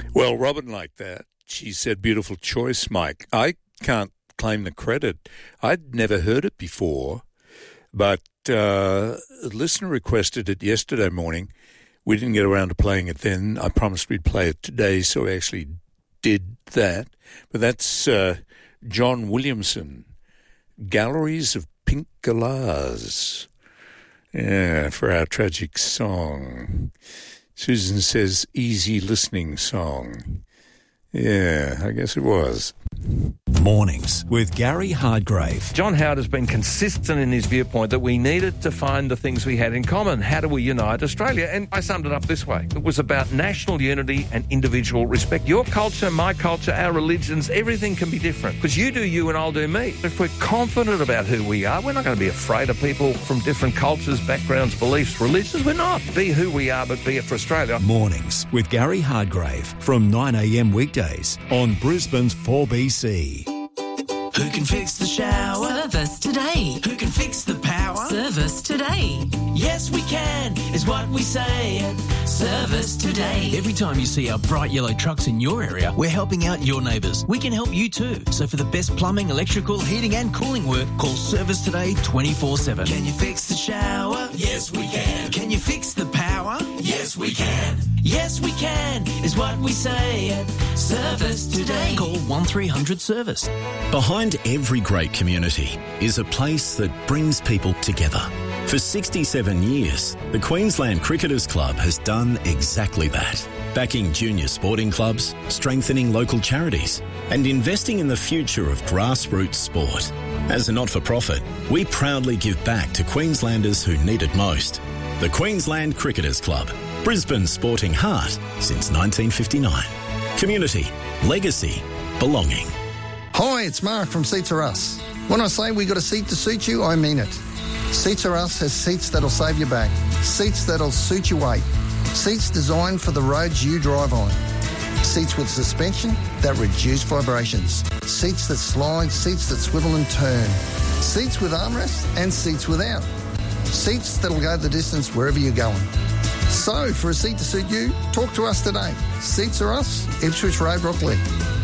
Well, Robin liked that. She said, beautiful choice, Mike. I can't claim the credit. I'd never heard it before, but a listener requested it yesterday morning. We didn't get around to playing it then. I promised we'd play it today, so we actually did that. But that's John Williamson, Galleries of Pink Galahs. Yeah, for our tragic song. Susan says, easy listening song. Yeah, I guess it was. Mornings with Gary Hardgrave. John Howard has been consistent in his viewpoint that we needed to find the things we had in common. How do we unite Australia? And I summed it up this way. It was about national unity and individual respect. Your culture, my culture, our religions, everything can be different. Because you do you and I'll do me. If we're confident about who we are, we're not going to be afraid of people from different cultures, backgrounds, beliefs, religions. We're not. Be who we are, but be it for Australia. Mornings with Gary Hardgrave from 9 a.m. weekdays on Brisbane's 4BC. Who can fix the shower? Service today. Who can fix the power? Service today. Yes, we can, is what we say. Service today. Every time you see our bright yellow trucks in your area, we're helping out your neighbours. We can help you too. So for the best plumbing, electrical, heating and cooling work, call Service Today 24/7. Can you fix the shower? Yes, we can. Can you fix the power? Yes, we can. Yes, we can, is what we say. Service today. Call 1300 Service. Behind every great community is a place that brings people together. For 67 years, the Queensland Cricketers Club has done exactly that. Backing junior sporting clubs, strengthening local charities, and investing in the future of grassroots sport. As a not-for-profit, we proudly give back to Queenslanders who need it most. The Queensland Cricketers Club, Brisbane's sporting heart since 1959. Community, legacy, belonging. Hi, it's Mark from Seats Are Us. When I say we got a seat to suit you, I mean it. Seats Are Us has seats that'll save your back, seats that'll suit your weight, seats designed for the roads you drive on, seats with suspension that reduce vibrations, seats that slide, seats that swivel and turn, seats with armrests and seats without, seats that'll go the distance wherever you're going. So, for a seat to suit you, talk to us today. Seats Are Us, Ipswich Road, Brooklyn.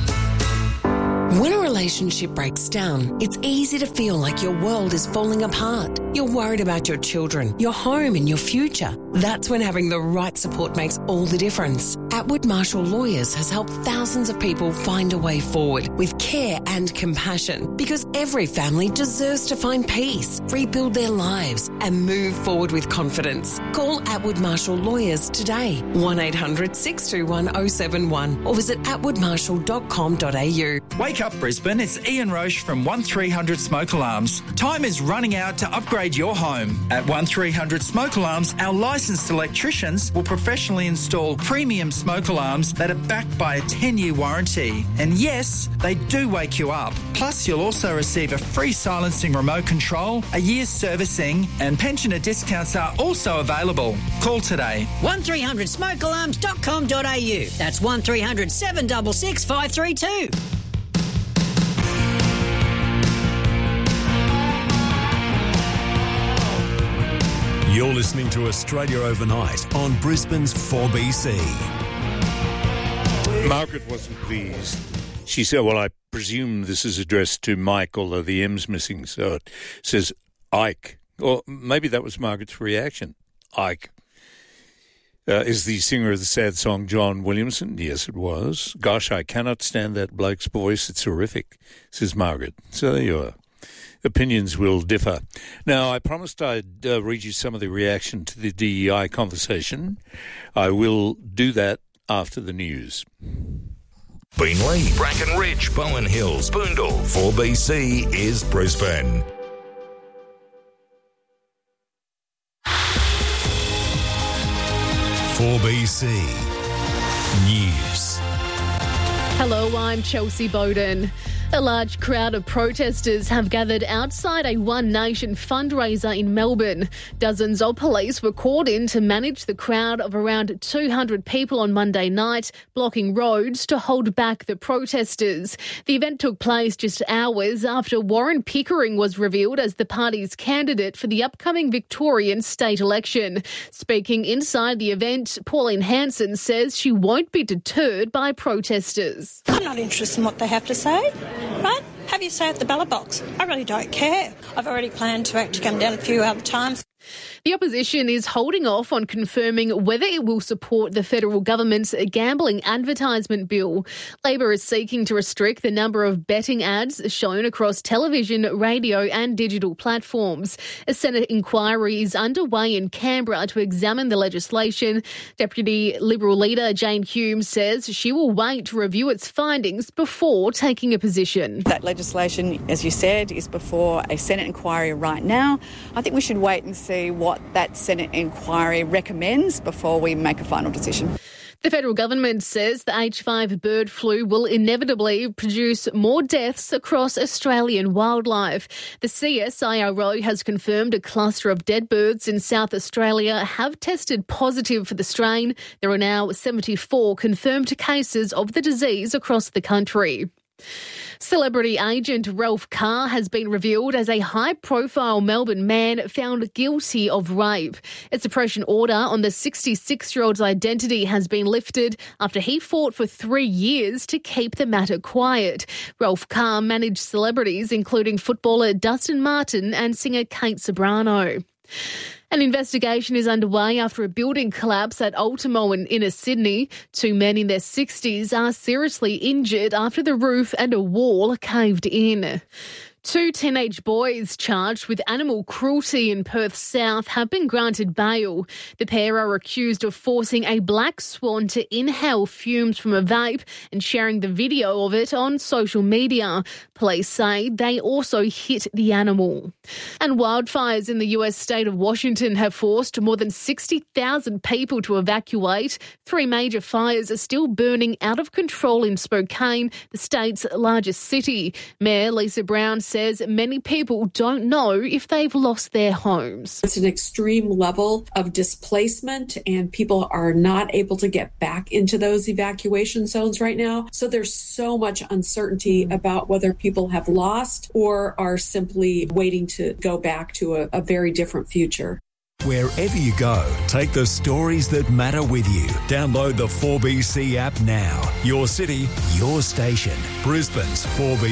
When a relationship breaks down, it's easy to feel like your world is falling apart. You're worried about your children, your home and your future. That's when having the right support makes all the difference. Atwood Marshall Lawyers has helped thousands of people find a way forward with care and compassion, because every family deserves to find peace, rebuild their lives and move forward with confidence. Call Atwood Marshall Lawyers today, 1-800-621-071 or visit atwoodmarshall.com.au. Wake up Brisbane, it's Ian Roche from 1300 Smoke Alarms. Time is running out to upgrade your home. At 1300 Smoke Alarms, our licensed electricians will professionally install premium smoke alarms that are backed by a 10-year warranty. And yes, they do wake you up. Plus, you'll also receive a free silencing remote control, a year's servicing, and pensioner discounts are also available. Call today. 1300smokealarms.com.au. That's 1300 766 532. You're listening to Australia Overnight on Brisbane's 4BC. Margaret wasn't pleased. She said, well, I presume this is addressed to Mike, although the M's missing, so it says Ike. Or maybe that was Margaret's reaction. Ike. Is the singer of the sad song John Williamson? Yes, it was. Gosh, I cannot stand that bloke's voice. It's horrific, says Margaret. So there you are. Opinions will differ. Now, I promised I'd read you some of the reaction to the DEI conversation. I will do that after the news. Beenleigh, Bracken Ridge, Bowen Hills, Boondall. 4BC is Brisbane. BC News. Hello, I'm Chelsea Bowden. A large crowd of protesters have gathered outside a One Nation fundraiser in Melbourne. Dozens of police were called in to manage the crowd of around 200 people on Monday night, blocking roads to hold back the protesters. The event took place just hours after Warren Pickering was revealed as the party's candidate for the upcoming Victorian state election. Speaking inside the event, Pauline Hanson says she won't be deterred by protesters. I'm not interested in what they have to say. Right? Have your say at the ballot box. I really don't care. I've already planned to actually come down a few other times. The opposition is holding off on confirming whether it will support the federal government's gambling advertisement bill. Labor is seeking to restrict the number of betting ads shown across television, radio and digital platforms. A Senate inquiry is underway in Canberra to examine the legislation. Deputy Liberal leader Jane Hume says she will wait to review its findings before taking a position. That legislation, as you said, is before a Senate inquiry right now. I think we should wait and see what that Senate inquiry recommends before we make a final decision. The federal government says the H5 bird flu will inevitably produce more deaths across Australian wildlife. The CSIRO has confirmed a cluster of dead birds in South Australia have tested positive for the strain. There are now 74 confirmed cases of the disease across the country. Celebrity agent Ralph Carr has been revealed as a high-profile Melbourne man found guilty of rape. A suppression order on the 66-year-old's identity has been lifted after he fought for 3 years to keep the matter quiet. Ralph Carr managed celebrities including footballer Dustin Martin and singer Kate Ceberano. An investigation is underway after a building collapse at Ultimo in inner Sydney. 2 men in their 60s are seriously injured after the roof and a wall caved in. 2 teenage boys charged with animal cruelty in Perth South have been granted bail. The pair are accused of forcing a black swan to inhale fumes from a vape and sharing the video of it on social media. Police say they also hit the animal. And wildfires in the US state of Washington have forced more than 60,000 people to evacuate. 3 major fires are still burning out of control in Spokane, the state's largest city. Mayor Lisa Brown says many people don't know if they've lost their homes. It's an extreme level of displacement and people are not able to get back into those evacuation zones right now. So there's so much uncertainty about whether people have lost or are simply waiting to go back to a very different future. Wherever you go, take the stories that matter with you. Download the 4BC app now. Your city, your station. Brisbane's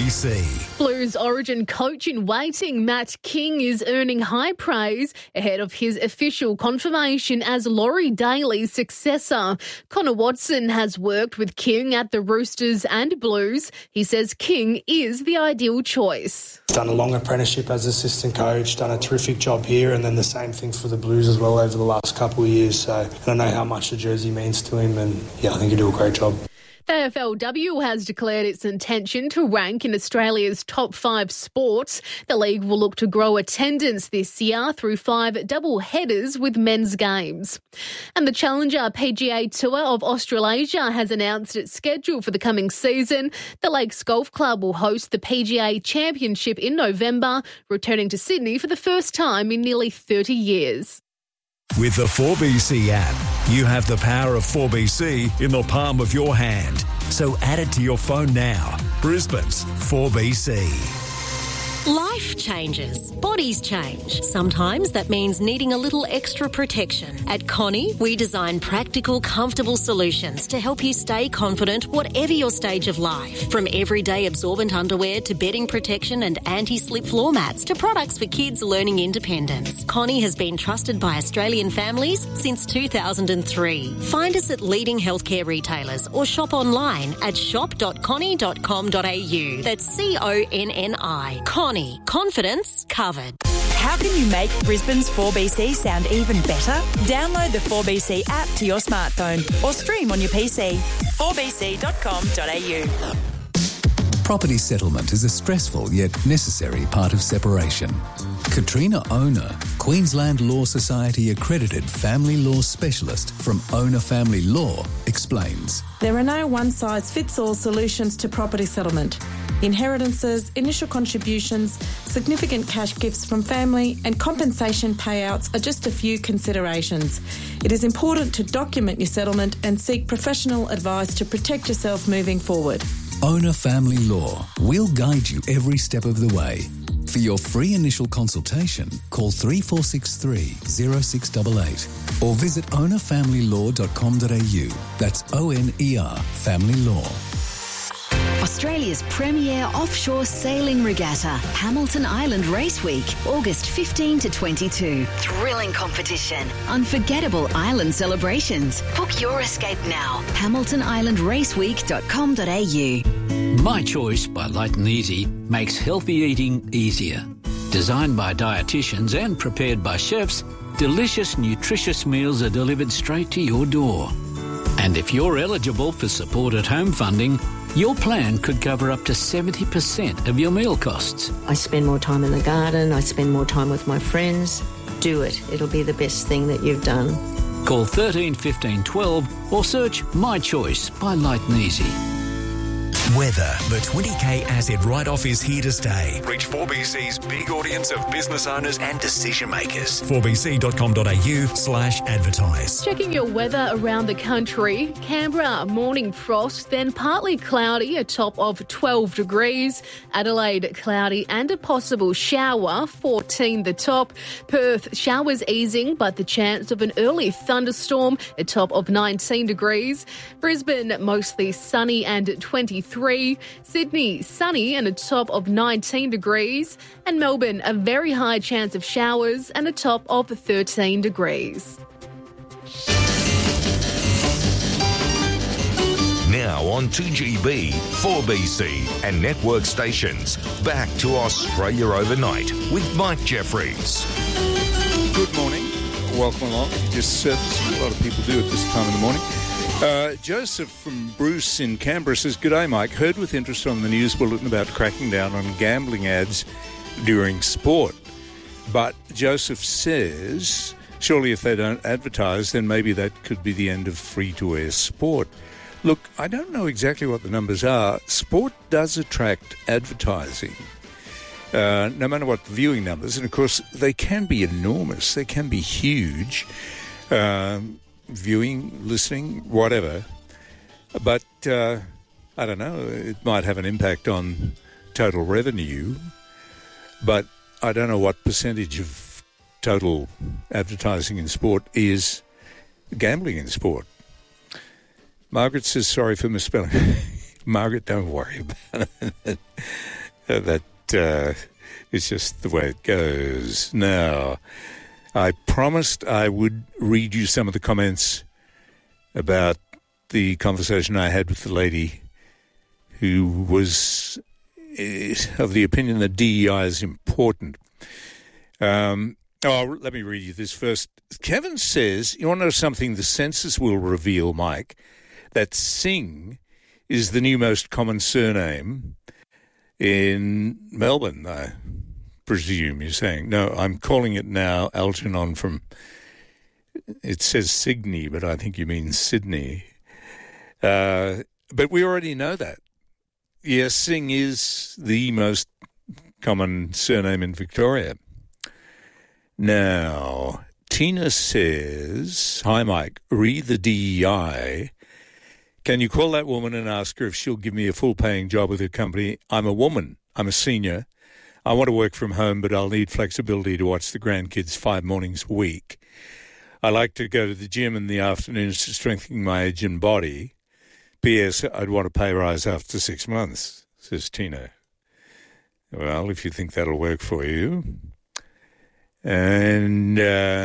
4BC. Blues Origin coach in waiting Matt King is earning high praise ahead of his official confirmation as Laurie Daly's successor. Connor Watson has worked with King at the Roosters and Blues. He says King is the ideal choice. Done a long apprenticeship as assistant coach, done a terrific job here, and then the same thing for the Blues as well over the last couple of years. So I know how much the jersey means to him, and I think he'll do a great job. The AFLW has declared its intention to rank in Australia's top 5 sports. The league will look to grow attendance this year through 5 double headers with men's games. And the Challenger PGA Tour of Australasia has announced its schedule for the coming season. The Lakes Golf Club will host the PGA Championship in November, returning to Sydney for the first time in nearly 30 years. With the 4BC app, you have the power of 4BC in the palm of your hand. So add it to your phone now. Brisbane's 4BC. Life changes. Bodies change. Sometimes that means needing a little extra protection. At Connie, we design practical, comfortable solutions to help you stay confident whatever your stage of life. From everyday absorbent underwear to bedding protection and anti-slip floor mats to products for kids learning independence. Connie has been trusted by Australian families since 2003. Find us at leading healthcare retailers or shop online at shop.connie.com.au. That's CONNI. Connie. Confidence covered. How can you make Brisbane's 4BC sound even better? Download the 4BC app to your smartphone or stream on your PC. 4bc.com.au. Property settlement is a stressful yet necessary part of separation. Katrina Owner, Queensland Law Society accredited family law specialist from Owner Family Law, explains. There are no one-size-fits-all solutions to property settlement. Inheritances, initial contributions, significant cash gifts from family and compensation payouts are just a few considerations. It is important to document your settlement and seek professional advice to protect yourself moving forward. Owner Family Law. We'll guide you every step of the way. For your free initial consultation, call 3463 0688 or visit ownerfamilylaw.com.au. That's ONER Family Law. Australia's premier offshore sailing regatta, Hamilton Island Race Week, August 15 to 22. Thrilling competition, unforgettable island celebrations. Book your escape now. HamiltonIslandRaceweek.com.au. My Choice by Light and Easy makes healthy eating easier. Designed by dietitians and prepared by chefs, delicious, nutritious meals are delivered straight to your door. And if you're eligible for Support at Home funding, your plan could cover up to 70% of your meal costs. I spend more time in the garden. I spend more time with my friends. Do it. It'll be the best thing that you've done. Call 13 15 12 or search My Choice by Light and Easy. Weather. The 20K asset write-off is here to stay. Reach 4BC's big audience of business owners and decision makers. 4bc.com.au/advertise. Checking your weather around the country. Canberra, morning frost, then partly cloudy, a top of 12 degrees. Adelaide, cloudy and a possible shower, 14 the top. Perth, showers easing, but the chance of an early thunderstorm, a top of 19 degrees. Brisbane, mostly sunny and 23. Sydney, sunny and a top of 19 degrees. And Melbourne, a very high chance of showers and a top of 13 degrees. Now on 2GB, 4BC and network stations. Back to Australia Overnight with Mike Jeffries. Good morning. Welcome along. Just surfacing. A lot of people do at this time of the morning. Joseph from Bruce in Canberra says, "G'day, Mike. Heard with interest on the news bulletin about cracking down on gambling ads during sport." But Joseph says, surely if they don't advertise, then maybe that could be the end of free-to-air sport. Look, I don't know exactly what the numbers are. Sport does attract advertising, no matter what the viewing numbers. And, of course, they can be enormous. They can be huge. Viewing, listening, whatever. But, I don't know, it might have an impact on total revenue, but I don't know what percentage of total advertising in sport is gambling in sport. Margaret says, sorry for misspelling. Margaret, don't worry about it. That it's just the way it goes. Now, I promised I would read you some of the comments about the conversation I had with the lady who was of the opinion that DEI is important. Let me read you this first. Kevin says, you want to know something the census will reveal, Mike, that Singh is the new most common surname in Melbourne, I presume you're saying. No, I'm calling it now Algernon from, it says Sydney, but I think you mean Sydney. But we already know that. Yes, Singh is the most common surname in Victoria. Now, Tina says, hi, Mike, read the DEI. Can you call that woman and ask her if she'll give me a full-paying job with her company? I'm a woman. I'm a senior. I want to work from home, but I'll need flexibility to watch the grandkids 5 mornings a week. I like to go to the gym in the afternoons to strengthen my aging body. P.S. I'd want a pay rise after 6 months, says Tina. Well, if you think that'll work for you. And,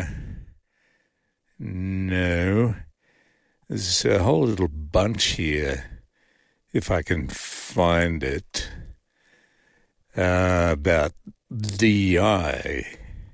no. There's a whole little bunch here, if I can find it, about DEI.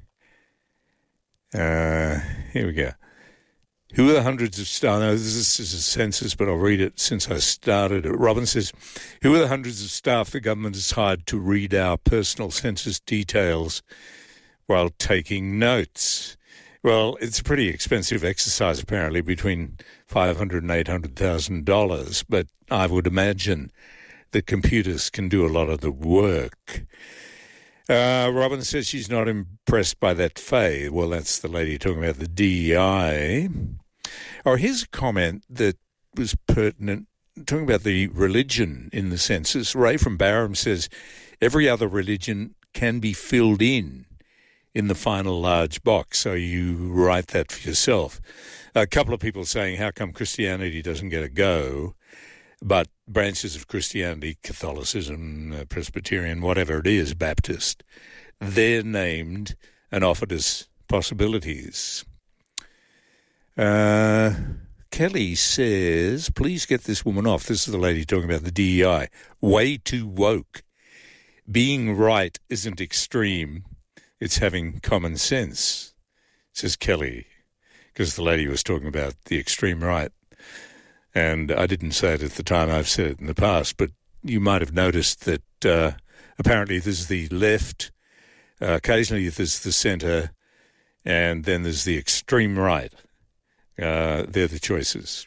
Here we go. Who are the hundreds of staff? No, this is a census, but I'll read it since I started it. Robin says, who are the hundreds of staff the government has hired to read our personal census details while taking notes? Well, it's a pretty expensive exercise, apparently, between $500,000 and $800,000, but I would imagine the computers can do a lot of the work. Robin says she's not impressed by that Faye. Well, that's the lady talking about the DEI. Or here's a comment that was pertinent, talking about the religion in the census. Ray from Barham says every other religion can be filled in the final large box, so you write that for yourself. A couple of people saying, how come Christianity doesn't get a go, but branches of Christianity, Catholicism, Presbyterian, whatever it is, Baptist, they're named and offered as possibilities. Kelly says, please get this woman off. This is the lady talking about the DEI. Way too woke. Being right isn't extreme. It's having common sense, says Kelly, because the lady was talking about the extreme right. And I didn't say it at the time, I've said it in the past, but you might have noticed that apparently there's the left, occasionally there's the centre, and then there's the extreme right. They're the choices.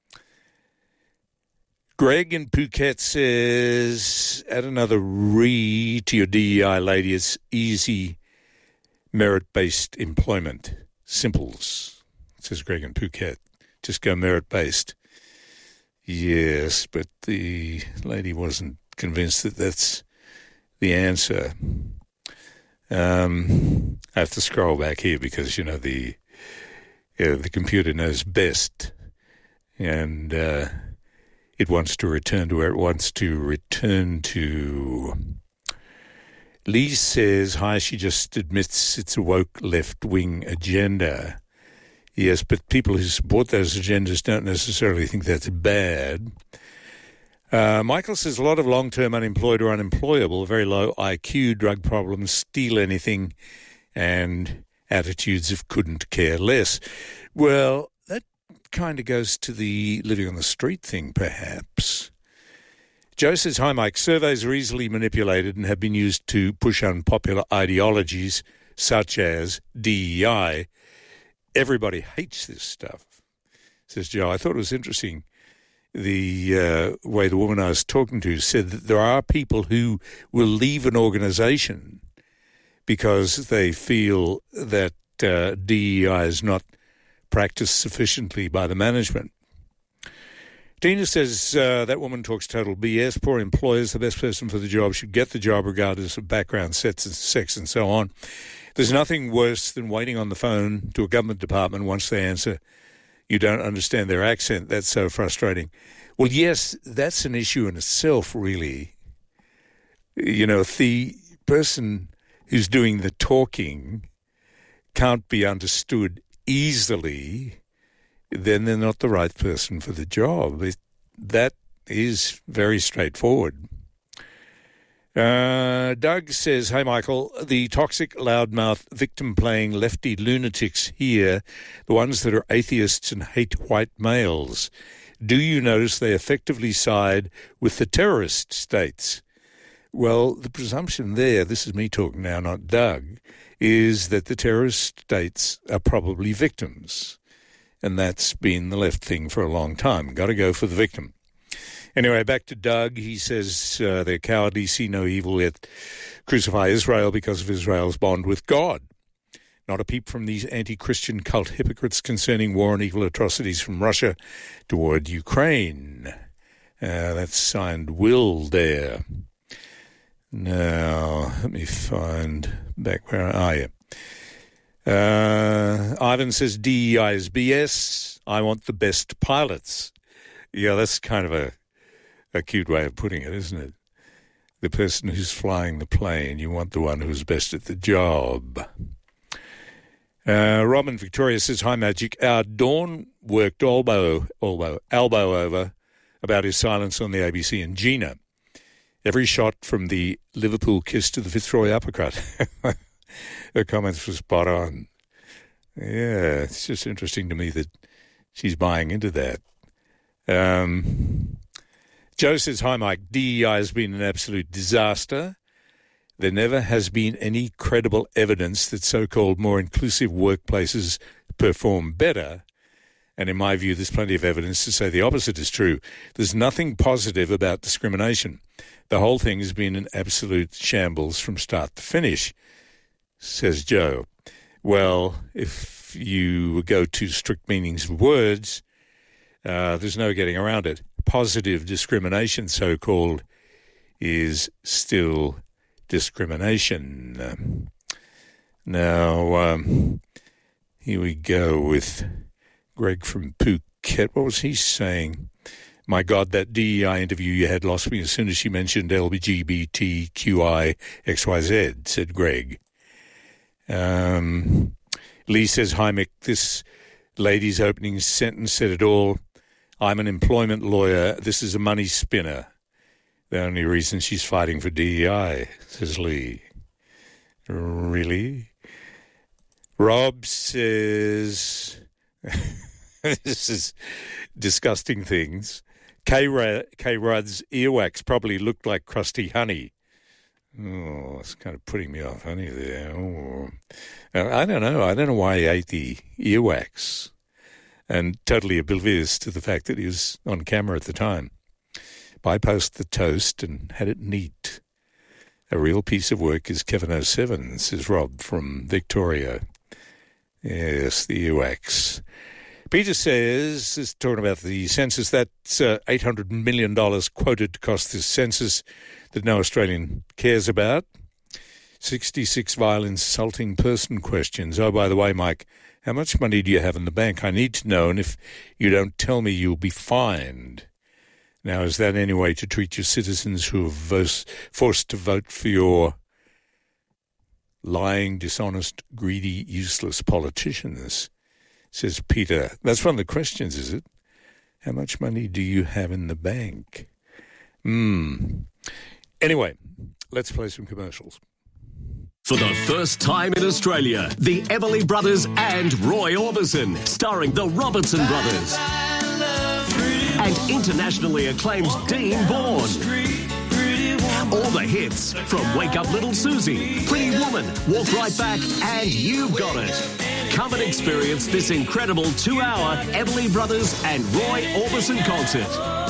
Greg in Phuket says, add another re to your DEI lady. It's easy merit-based employment. Simples, says Greg in Phuket. Just go merit-based. Yes, but the lady wasn't convinced that that's the answer. I have to scroll back here because, you know, the computer knows best, and it wants to return to where it wants to return to. Lee says, hi, she just admits it's a woke left-wing agenda. Yes, but people who support those agendas don't necessarily think that's bad. Michael says a lot of long-term unemployed or unemployable, very low IQ, drug problems, steal anything, and attitudes of couldn't care less. Well, that kind of goes to the living on the street thing, perhaps. Joe says, hi, Mike. Surveys are easily manipulated and have been used to push unpopular ideologies such as DEI. Everybody hates this stuff, says Joe. I thought it was interesting the way the woman I was talking to said that there are people who will leave an organisation because they feel that DEI is not practiced sufficiently by the management. Dina says that woman talks total BS. Poor employers, the best person for the job should get the job regardless of background, sex and so on. There's nothing worse than waiting on the phone to a government department once they answer. You don't understand their accent. That's so frustrating. Well, yes, that's an issue in itself, really. You know, if the person who's doing the talking can't be understood easily, then they're not the right person for the job. That is very straightforward. Doug says, hey, Michael, the toxic, loudmouth, victim-playing lefty lunatics here, the ones that are atheists and hate white males, do you notice they effectively side with the terrorist states? Well, the presumption there, this is me talking now, not Doug, is that the terrorist states are probably victims. And that's been the left thing for a long time. Got to go for the victim. Anyway, back to Doug. He says they're cowardly, see no evil, yet crucify Israel because of Israel's bond with God. Not a peep from these anti-Christian cult hypocrites concerning war and evil atrocities from Russia toward Ukraine. That's signed Will there. Now, let me find back where I am. Ivan says DEI is BS. I want the best pilots. Yeah, that's kind of a cute way of putting it, isn't it? The person who's flying the plane, you want the one who's best at the job. Robin Victoria says, hi, Magic. Our Dawn worked elbow over about his silence on the ABC and Gina. Every shot from the Liverpool kiss to the Fitzroy uppercut. Her comments were spot on. Yeah, it's just interesting to me that she's buying into that. Joe says, hi, Mike. DEI has been an absolute disaster. There never has been any credible evidence that so-called more inclusive workplaces perform better. And in my view, there's plenty of evidence to say the opposite is true. There's nothing positive about discrimination. The whole thing has been an absolute shambles from start to finish, says Joe. Well, if you go to strict meanings of words, there's no getting around it. Positive discrimination, so-called, is still discrimination. Now, here we go with Greg from Phuket. What was he saying? My God, that DEI interview you had lost me as soon as she mentioned LGBTQI XYZ, said Greg. Lee says, hi, Mick, this lady's opening sentence said it all. I'm an employment lawyer. This is a money spinner. The only reason she's fighting for DEI, says Lee. Really? Rob says, this is disgusting things. K-Rudd's earwax probably looked like crusty honey. Oh, it's kind of putting me off honey there. Oh. I don't know. I don't know why he ate the earwax, and totally oblivious to the fact that he was on camera at the time. Bypassed the toast and had it neat. A real piece of work is Kevin 07, says Rob from Victoria. Yes, the earwax. Peter says, is talking about the census, that's $800 million quoted to cost this census that no Australian cares about. 66 vile insulting person questions. Oh, by the way, Mike, how much money do you have in the bank? I need to know, and if you don't tell me, you'll be fined. Now, is that any way to treat your citizens who are forced to vote for your lying, dishonest, greedy, useless politicians? Says Peter. That's one of the questions, is it? How much money do you have in the bank? Anyway, let's play some commercials. For the first time in Australia, the Everly Brothers and Roy Orbison, starring the Robertson Brothers. And internationally acclaimed Dean Bourne. All the hits from Wake Up Little Susie, Pretty Woman, Walk Right Back, and You've Got It. Come and experience this incredible 2-hour Everly Brothers and Roy Orbison concert.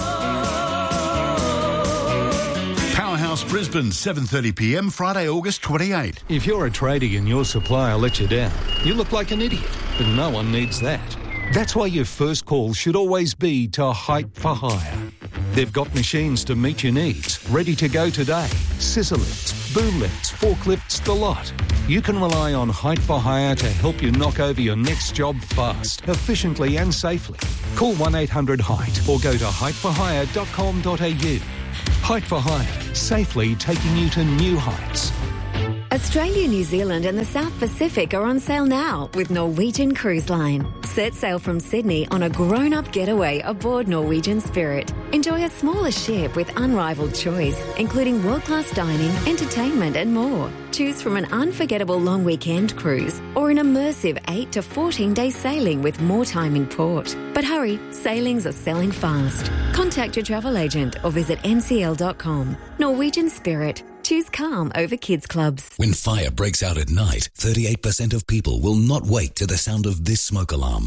Powerhouse Brisbane, 7:30pm, Friday, August 28. If you're a tradie and your supplier lets you down, you look like an idiot, but no one needs that. That's why your first call should always be to Height for Hire. They've got machines to meet your needs, ready to go today. Scissor lifts, boom lifts, forklifts, the lot. You can rely on Height for Hire to help you knock over your next job fast, efficiently and safely. Call 1-800-HEIGHT or go to heightforhire.com.au. Height for Hire, safely taking you to new heights. Australia, New Zealand and the South Pacific are on sale now with Norwegian Cruise Line. Set sail from Sydney on a grown-up getaway aboard Norwegian Spirit. Enjoy a smaller ship with unrivaled choice, including world-class dining, entertainment and more. Choose from an unforgettable long weekend cruise or an immersive 8 to 14-day sailing with more time in port. But hurry, sailings are selling fast. Contact your travel agent or visit ncl.com. Norwegian Spirit. Choose calm over kids clubs. When fire breaks out at night, 38% of people will not wake to the sound of this smoke alarm.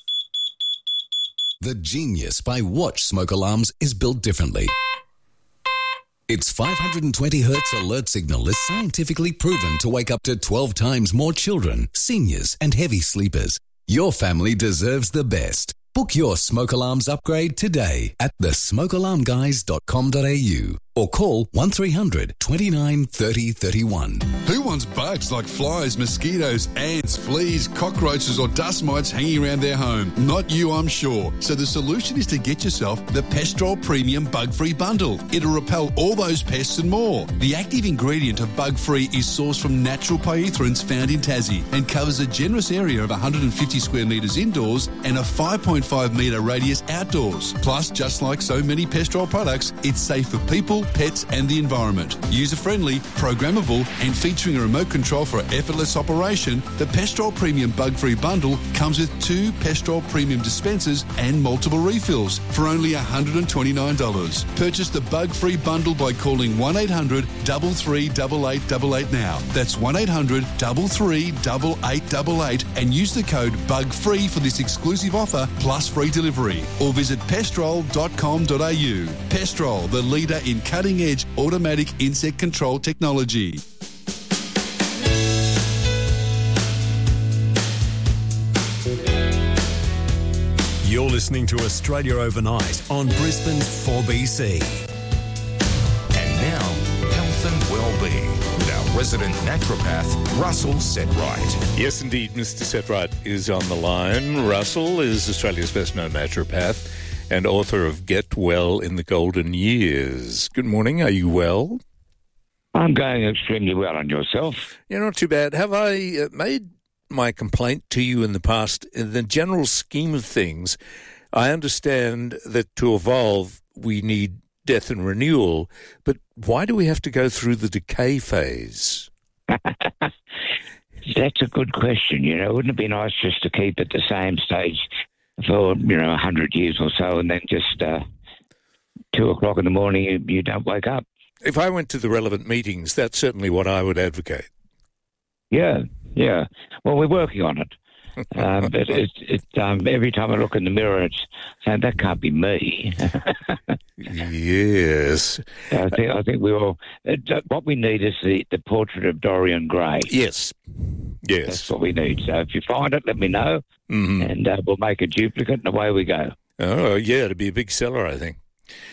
The genius by Watch smoke alarms is built differently. Its 520 Hz alert signal is scientifically proven to wake up to 12 times more children, seniors and heavy sleepers. Your family deserves the best. Book your smoke alarms upgrade today at thesmokealarmguys.com.au or call 1300 29 30 31. Who wants bugs like flies, mosquitoes, ants, fleas, cockroaches or dust mites hanging around their home? Not you, I'm sure. So the solution is to get yourself the Pestrol Premium Bug-Free Bundle. It'll repel all those pests and more. The active ingredient of Bug-Free is sourced from natural pyrethroids found in Tassie and covers a generous area of 150 square metres indoors and a 5.5 metre radius outdoors. Plus, just like so many Pestrol products, it's safe for people, people, pets and the environment. User-friendly, programmable and featuring a remote control for effortless operation, the Pestrol Premium Bug-Free Bundle comes with 2 Pestrol Premium dispensers and multiple refills for only $129. Purchase the Bug-Free Bundle by calling 1800 338888 now. That's 1800 338888 and use the code BUGFREE for this exclusive offer plus free delivery. Or visit pestrol.com.au. Pestrol, the leader in cutting-edge automatic insect control technology. You're listening to Australia Overnight on Brisbane's 4BC. And now, health and well-being with our resident naturopath, Russell Setright. Yes, indeed, Mr. Setright is on the line. Russell is Australia's best-known naturopath and author of Get Well in the Golden Years. Good morning. Are you well? I'm going extremely well. And yourself? Yeah, not too bad. Have I made my complaint to you in the past? In the general scheme of things, I understand that to evolve, we need death and renewal, but why do we have to go through the decay phase? That's a good question. Wouldn't it be nice just to keep at the same stage for 100 years or so, and then just 2 o'clock in the morning you don't wake up? If I went to the relevant meetings, that's certainly what I would advocate. Yeah. Well, we're working on it. But every time I look in the mirror, it's saying, that can't be me. Yes. I think we all... what we need is the portrait of Dorian Gray. Yes. That's what we need. So if you find it, let me know, and we'll make a duplicate, and away we go. Oh, yeah, it'd be a big seller, I think.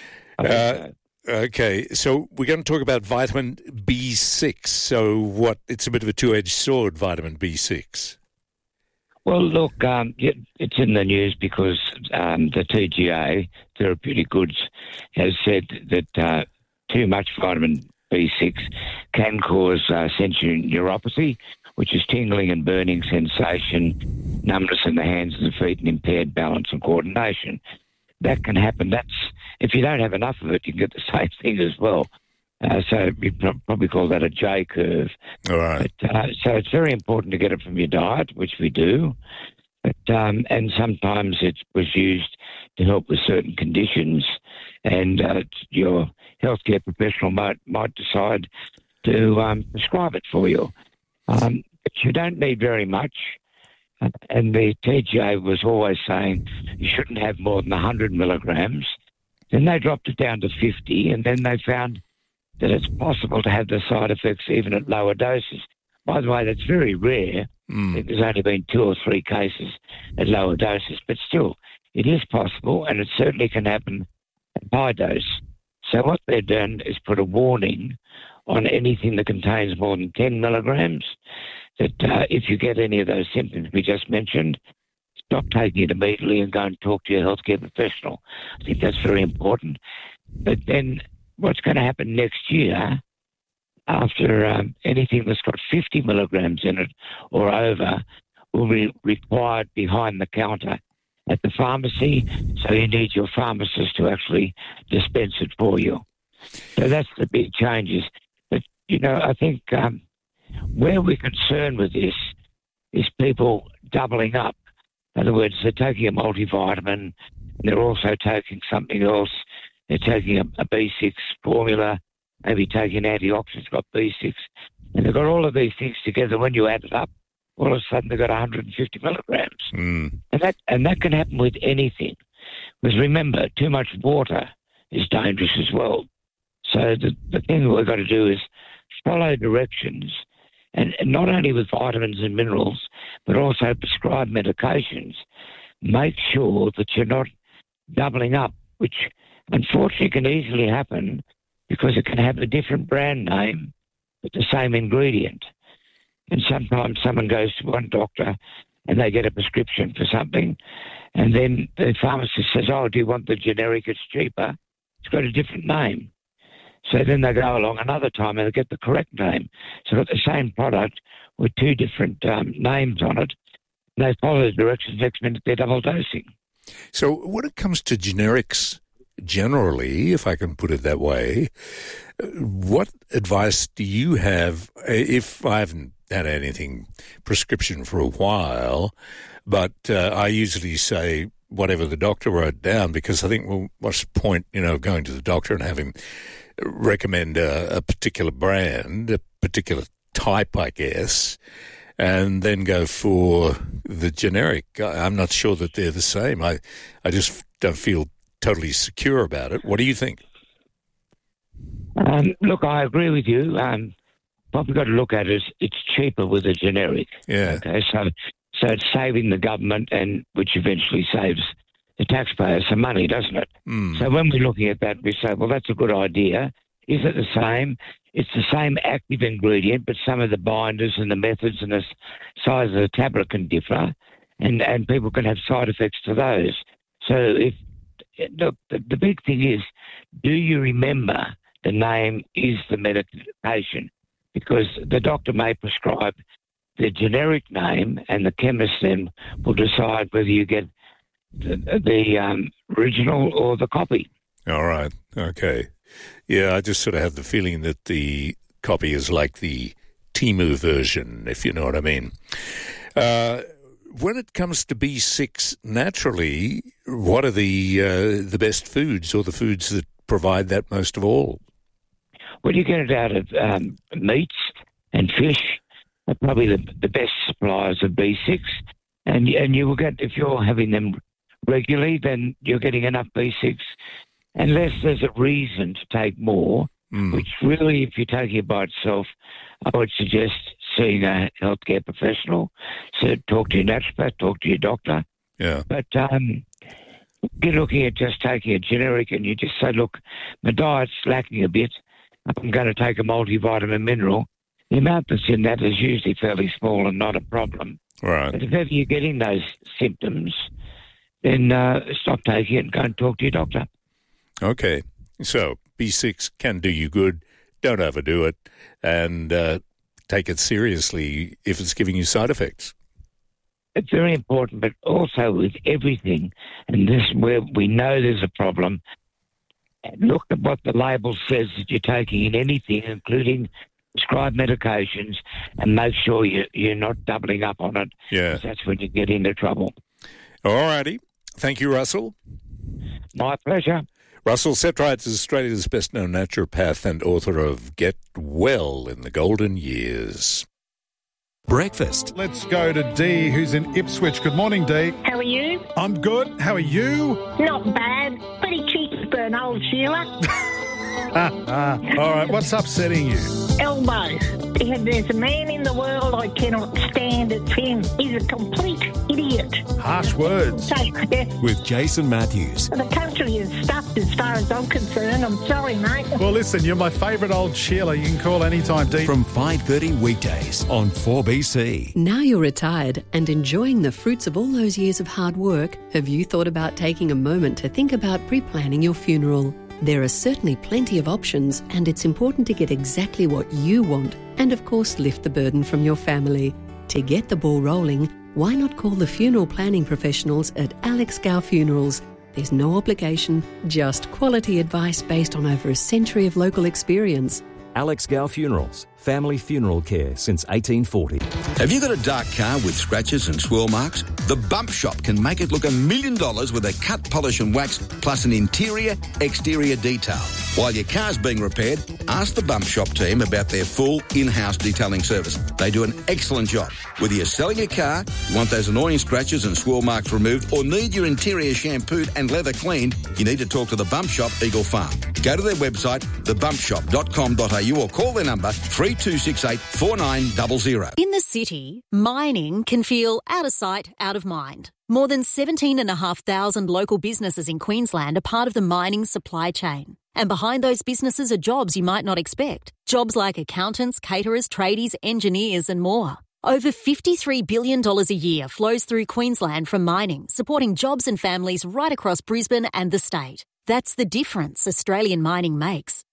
Okay, so we're going to talk about vitamin B6. So it's a bit of a two-edged sword, vitamin B6. Well, look, it's in the news because the TGA, Therapeutic Goods, has said that too much vitamin B6 can cause sensory neuropathy, which is tingling and burning sensation, numbness in the hands and feet, and impaired balance and coordination. That can happen. If you don't have enough of it, you can get the same thing as well. So we probably call that a J curve. All right. But, so it's very important to get it from your diet, which we do. But, and sometimes it was used to help with certain conditions, and your healthcare professional might decide to prescribe it for you. But you don't need very much. And the TGA was always saying you shouldn't have more than 100 milligrams. Then they dropped it down to 50, and then they found that it's possible to have the side effects even at lower doses. By the way, that's very rare. I think there's only been 2 or 3 cases at lower doses, but still, it is possible, and it certainly can happen at high dose. So what they've done is put a warning on anything that contains more than 10 milligrams, that if you get any of those symptoms we just mentioned, stop taking it immediately and go and talk to your healthcare professional. I think that's very important. But then what's going to happen next year, after anything that's got 50 milligrams in it or over, will be required behind the counter at the pharmacy, so you need your pharmacist to actually dispense it for you. So that's the big changes. But, I think where we're concerned with this is people doubling up. In other words, they're taking a multivitamin, and they're also taking something else. They're taking a B6 formula, maybe taking antioxidants, got B6, and they've got all of these things together. When you add it up, all of a sudden they've got 150 milligrams. And that can happen with anything. Because remember, too much water is dangerous as well. So the thing that we've got to do is follow directions, and not only with vitamins and minerals, but also prescribed medications. Make sure that you're not doubling up, which unfortunately can easily happen because it can have a different brand name but the same ingredient. And sometimes someone goes to one doctor and they get a prescription for something, and then the pharmacist says, "Oh, do you want the generic? It's cheaper. It's got a different name." So then they go along another time and they get the correct name. So they've got the same product with 2 different names on it. And they follow the directions, next minute they're double dosing. So when it comes to generics, generally, if I can put it that way. What advice do you have, if I haven't had anything prescription for a while, but I usually say whatever the doctor wrote down, because I think, well, what's the point, going to the doctor and having recommend a particular brand, a particular type, I guess, and then go for the generic. I'm not sure that they're the same. I just don't feel totally secure about it. What do you think? Look, I agree with you. What we've got to look at is it's cheaper with a generic. Yeah. Okay, so it's saving the government, and which eventually saves the taxpayer some money, doesn't it? So when we're looking at that, we say, well, that's a good idea. Is it the same? It's the same active ingredient, but some of the binders and the methods and the size of the tablet can differ, and people can have side effects to those. So the big thing is, do you remember the name is the medication? Because the doctor may prescribe the generic name, and the chemist then will decide whether you get the original or the copy. All right. Okay. Yeah, I just sort of have the feeling that the copy is like the Temu version, if you know what I mean. When it comes to B6 naturally, what are the best foods, or the foods that provide that most of all? Well, you get it out of meats and fish are probably the best suppliers of B6, and you will get, if you're having them regularly, then you're getting enough B6, unless there's a reason to take more, which really, if you're taking it by itself, I would suggest seeing a healthcare professional. So talk to your naturopath, talk to your doctor. Yeah. But you're looking at just taking a generic, and you just say, look, my diet's lacking a bit. I'm going to take a multivitamin mineral. The amount that's in that is usually fairly small and not a problem. Right. But if ever you're getting those symptoms, then stop taking it and go and talk to your doctor. Okay. So B6 can do you good. Don't overdo it, and take it seriously if it's giving you side effects. It's very important, but also with everything, and this where we know there's a problem, look at what the label says that you're taking in anything, including prescribed medications, and make sure you're not doubling up on it. Yeah. That's when you get into trouble. All righty. Thank you, Russell. My pleasure. Russell Setright is Australia's best-known naturopath and author of Get Well in the Golden Years. Breakfast. Let's go to Dee, who's in Ipswich. Good morning, Dee. How are you? I'm good. How are you? Not bad. Pretty cheeky for an old Sheila. All right, what's upsetting you? Elbows. If there's a man in the world I cannot stand, it's him. He's a complete idiot. Harsh words. So, yeah. With Jason Matthews. The country is stuffed as far as I'm concerned. I'm sorry, mate. Well, listen, you're my favourite old Sheila. You can call anytime, Dee. From 5:30 weekdays on 4BC. Now you're retired and enjoying the fruits of all those years of hard work, have you thought about taking a moment to think about pre-planning your funeral? There are certainly plenty of options, and it's important to get exactly what you want and, of course, lift the burden from your family. To get the ball rolling, why not call the funeral planning professionals at Alex Gow Funerals? There's no obligation, just quality advice based on over a century of local experience. Alex Gow Funerals, family funeral care since 1840. Have you got a dark car with scratches and swirl marks? The Bump Shop can make it look $1 million with a cut, polish and wax, plus an interior, exterior detail. While your car's being repaired, ask the Bump Shop team about their full in-house detailing service. They do an excellent job. Whether you're selling a car, want those annoying scratches and swirl marks removed, or need your interior shampooed and leather cleaned, you need to talk to the Bump Shop, Eagle Farm. Go to their website, thebumpshop.com.au, or call their number 3268 4900. In the city, mining can feel out of sight, out of mind. More than 17,500 local businesses in Queensland are part of the mining supply chain. And behind those businesses are jobs you might not expect. Jobs like accountants, caterers, tradies, engineers and more. Over $53 billion a year flows through Queensland from mining, supporting jobs and families right across Brisbane and the state. That's the difference Australian mining makes.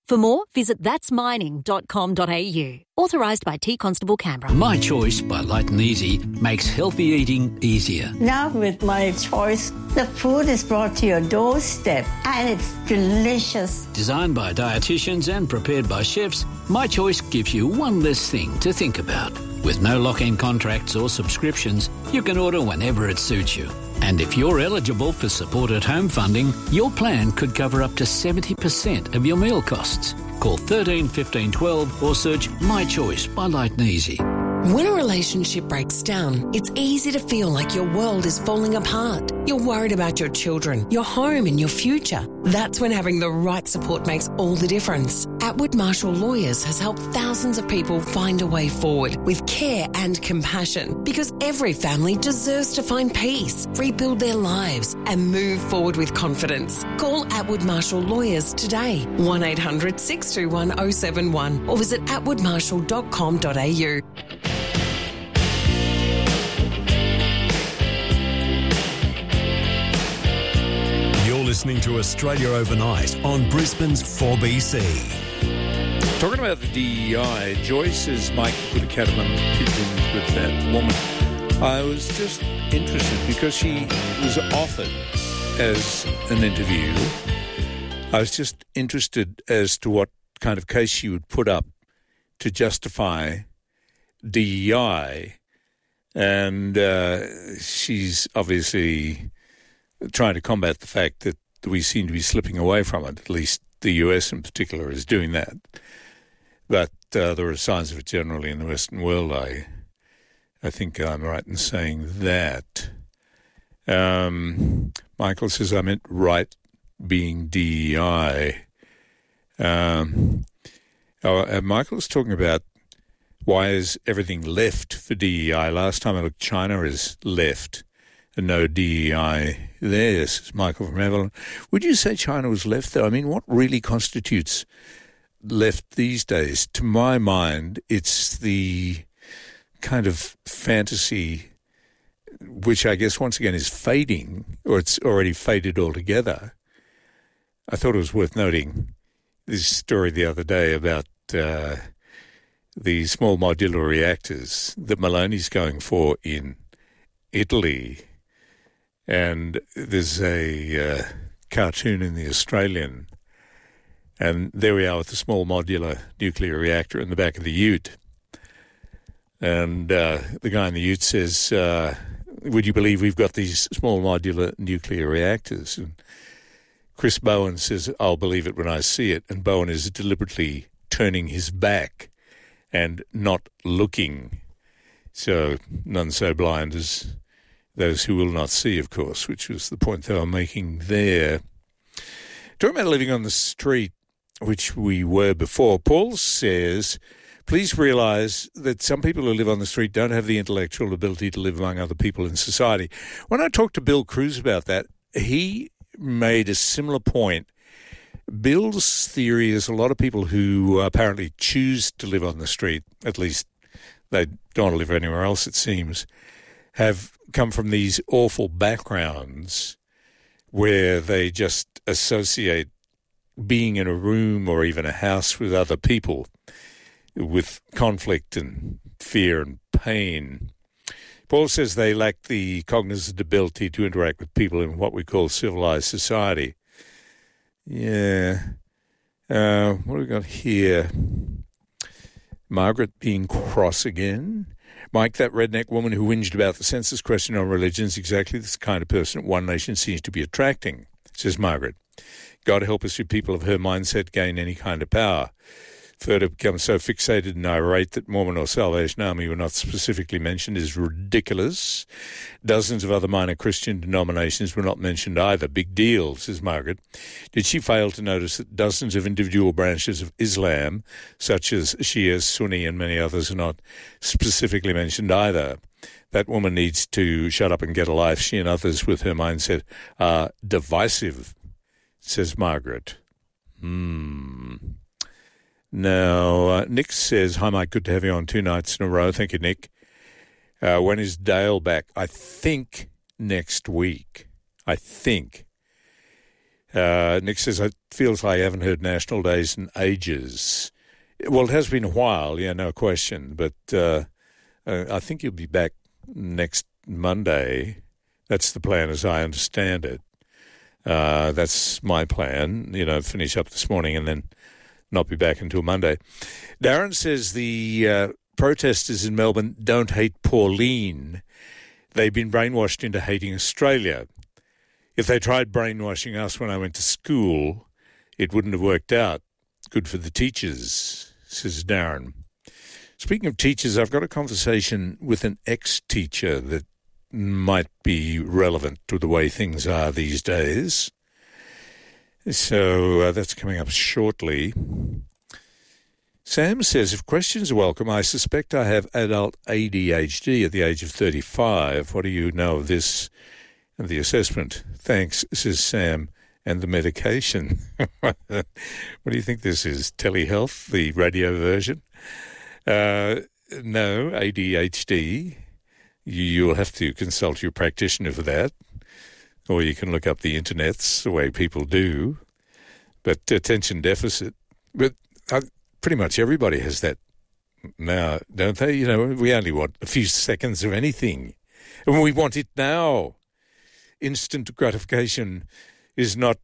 For more, visit thatsmining.com.au. Authorised by T Constable Canberra. My Choice by Light and Easy makes healthy eating easier. Now with My Choice, the food is brought to your doorstep and it's delicious. Designed by dietitians and prepared by chefs, My Choice gives you one less thing to think about. With no lock-in contracts or subscriptions, you can order whenever it suits you. And if you're eligible for supported home funding, your plan could cover up to 70% of your meal costs. Call 13 15 12 or search My Choice by Light and Easy. When a relationship breaks down, it's easy to feel like your world is falling apart. You're worried about your children, your home and your future. That's when having the right support makes all the difference. Atwood Marshall Lawyers has helped thousands of people find a way forward with care and compassion, because every family deserves to find peace, rebuild their lives and move forward with confidence. Call Atwood Marshall Lawyers today, 1800 621 071 or visit atwoodmarshall.com.au. Listening to Australia Overnight on Brisbane's 4BC. Talking about the DEI, Joyce, as Mike put a cat among pigeons with that woman, I was just interested because she was offered as an interview. I was just interested as to what kind of case she would put up to justify DEI. And she's obviously trying to combat the fact that we seem to be slipping away from it. At least the US in particular is doing that. But there are signs of it generally in the Western world. I think I'm right in saying that. Michael says I meant right being DEI. Michael's talking about why is everything left for DEI. Last time I looked, China is left. And no DEI there, says Michael from Evelyn. Would you say China was left, though? I mean, what really constitutes left these days? To my mind, it's the kind of fantasy, which I guess once again is fading, or it's already faded altogether. I thought it was worth noting this story the other day about the small modular reactors that Maloney's going for in Italy. And there's a cartoon in The Australian, and there we are with the small modular nuclear reactor in the back of the ute. And the guy in the ute says, would you believe we've got these small modular nuclear reactors? And Chris Bowen says, I'll believe it when I see it. And Bowen is deliberately turning his back and not looking. So none so blind as those who will not see, of course, which was the point they were making there. Talking about living on the street, which we were before, Paul says, please realise that some people who live on the street don't have the intellectual ability to live among other people in society. When I talked to Bill Cruz about that, he made a similar point. Bill's theory is a lot of people who apparently choose to live on the street, at least they don't want to live anywhere else, it seems, have come from these awful backgrounds where they just associate being in a room or even a house with other people with conflict and fear and pain. Paul says they lack the cognitive ability to interact with people in what we call civilized society. Yeah. What have we got here? Margaret being cross again. Mike, that redneck woman who whinged about the census question on religion is exactly the kind of person One Nation seems to be attracting, says Margaret. God help us if people of her mindset gain any kind of power. Further become so fixated and irate that Mormon or Salvation Army were not specifically mentioned is ridiculous. Dozens of other minor Christian denominations were not mentioned either. Big deal, says Margaret. Did she fail to notice that dozens of individual branches of Islam, such as Shia, Sunni and many others, are not specifically mentioned either? That woman needs to shut up and get a life. She and others with her mindset are divisive, says Margaret. Now, Nick says, hi, Mike, good to have you on 2 nights in a row. Thank you, Nick. When is Dale back? I think next week. I think. Nick says, it feels like I haven't heard National Days in ages. Well, it has been a while, yeah, no question. But I think you'll be back next Monday. That's the plan as I understand it. That's my plan, finish up this morning and then not be back until Monday. Darren says the protesters in Melbourne don't hate Pauline. They've been brainwashed into hating Australia. If they tried brainwashing us when I went to school, it wouldn't have worked out. Good for the teachers, says Darren. Speaking of teachers, I've got a conversation with an ex-teacher that might be relevant to the way things are these days. So that's coming up shortly. Sam says, if questions are welcome, I suspect I have adult ADHD at the age of 35. What do you know of this and the assessment? Thanks, says Sam, and the medication. What do you think this is? Telehealth, the radio version? No, ADHD. You'll have to consult your practitioner for that, or you can look up the internets the way people do. But attention deficit. But pretty much everybody has that now, don't they? We only want a few seconds of anything, and we want it now. Instant gratification is not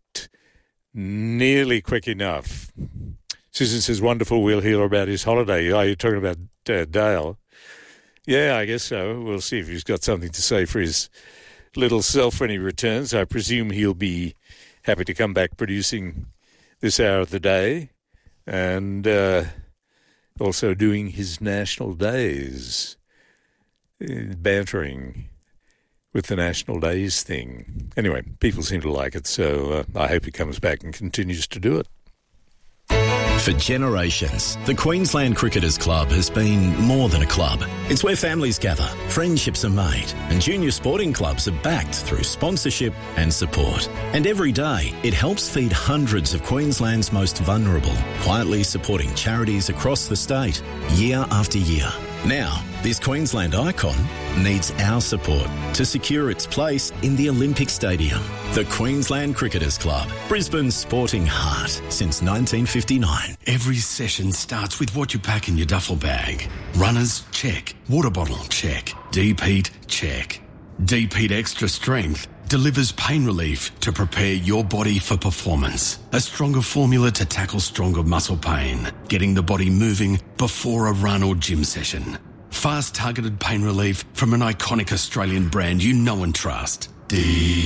nearly quick enough. Susan says, wonderful, we'll hear about his holiday. Are you talking about Dale? Yeah, I guess so. We'll see if he's got something to say for his little self when he returns. I presume he'll be happy to come back producing this hour of the day and also doing his National Days, bantering with the National Days thing. Anyway, people seem to like it, so I hope he comes back and continues to do it. For generations, the Queensland Cricketers Club has been more than a club. It's where families gather, friendships are made, and junior sporting clubs are backed through sponsorship and support. And every day, it helps feed hundreds of Queensland's most vulnerable, quietly supporting charities across the state, year after year. Now, this Queensland icon needs our support to secure its place in the Olympic Stadium. The Queensland Cricketers Club, Brisbane's sporting heart since 1959. Every session starts with what you pack in your duffel bag. Runners, check. Water bottle, check. Deep heat, check. Deep Heat Extra Strength delivers pain relief to prepare your body for performance. A stronger formula to tackle stronger muscle pain, getting the body moving before a run or gym session. Fast targeted pain relief from an iconic Australian brand you know and trust. Deep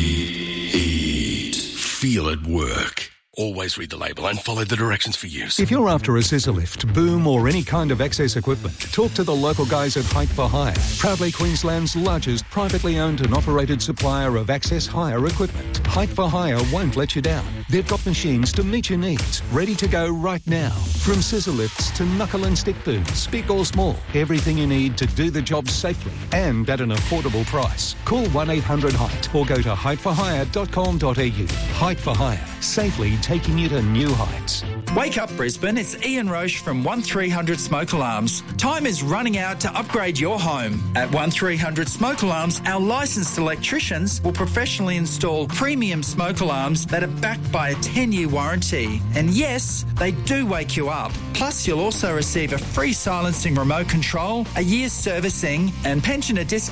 Heat. Feel it work. Always read the label and follow the directions for use. If you're after a scissor lift, boom or any kind of access equipment, talk to the local guys at Height for Hire, proudly Queensland's largest privately owned and operated supplier of access hire equipment. Height for Hire won't let you down. They've got machines to meet your needs, ready to go right now. From scissor lifts to knuckle and stick booms, big or small, everything you need to do the job safely and at an affordable price. Call 1-800-HEIGHT or go to heightforhire.com.au. Height for Hire, safely taking you to new heights. Wake up Brisbane, it's Ian Roche from 1300 Smoke Alarms. Time is running out to upgrade your home. At 1300 Smoke Alarms, our licensed electricians will professionally install premium smoke alarms that are backed by a 10-year warranty. And yes, they do wake you up. Plus, you'll also receive a free silencing remote control, a year's servicing and pensioner discount